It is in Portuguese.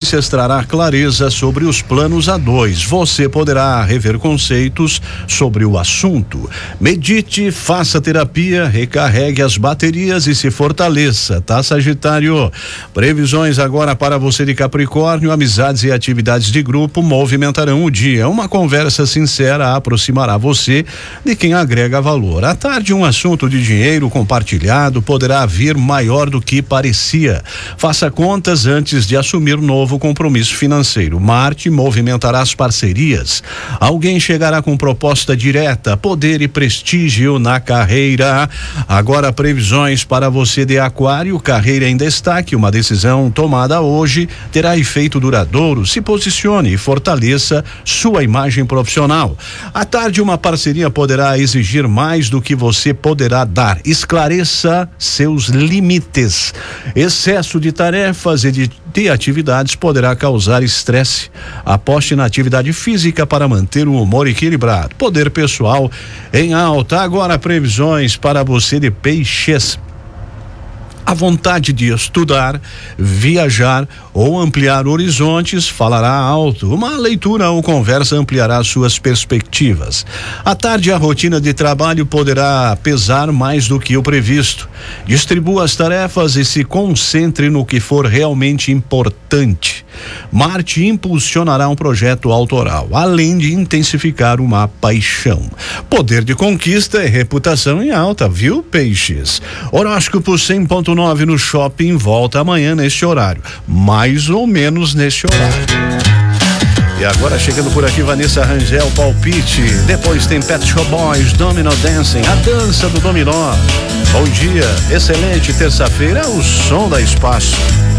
notícias trará clareza sobre os planos A2. Você poderá rever conceitos sobre o assunto. Medite, faça terapia, recarregue as baterias e se fortaleça, tá, Sagitário? Previsões agora para você de Capricórnio: amizades e atividades de grupo movimentarão o dia. Uma conversa sincera aproximará você de quem agrega valor. À tarde, um assunto de dinheiro compartilhado poderá vir maior do que parecia. Faça contas antes de assumir novo compromisso financeiro. Marte movimentará as parcerias. Alguém chegará com proposta direta, poder e prestígio na carreira. Agora, previsões para você de Aquário: carreira em destaque. Uma decisão tomada hoje terá efeito duradouro. Se posicione e fortaleça sua imagem profissional. À tarde, uma parceria poderá exigir mais do que você poderá dar. Esclareça seus limites. Excesso de tarefas e de atividades poderá causar estresse. Aposte na atividade física para manter o humor equilibrado. Poder pessoal em alta. Agora, previsões para você de Peixes. A vontade de estudar, viajar ou ampliar horizontes falará alto. Uma leitura ou conversa ampliará suas perspectivas. À tarde, a rotina de trabalho poderá pesar mais do que o previsto. Distribua as tarefas e se concentre no que for realmente importante. Marte impulsionará um projeto autoral, além de intensificar uma paixão. Poder de conquista e reputação em alta, viu, Peixes? Horóscopo 100.9 no Shopping volta amanhã neste horário, mais ou menos neste horário. E agora, chegando por aqui, Vanessa Rangel, palpite. Depois tem Pet Shop Boys, Domino Dancing, a dança do dominó. Bom dia, excelente terça-feira, o som da Espaço.